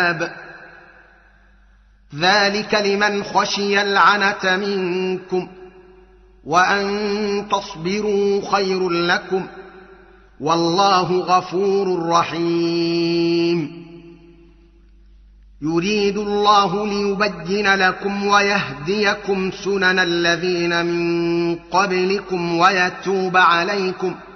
ذلك لمن خشي العنة منكم، وأن تصبروا خير لكم، والله غفور رحيم. يريد الله ليبين لكم ويهديكم سنن الذين من قبلكم ويتوب عليكم،